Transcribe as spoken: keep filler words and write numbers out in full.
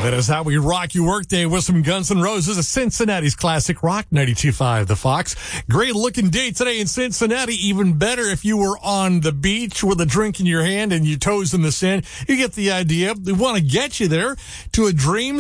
That is how we rock your workday with some Guns N' Roses, a Cincinnati's classic rock, ninety-two point five The Fox. Great looking day today in Cincinnati. Even better if you were on the beach with a drink in your hand and your toes in the sand. You get the idea. We want to get you there to a Dreams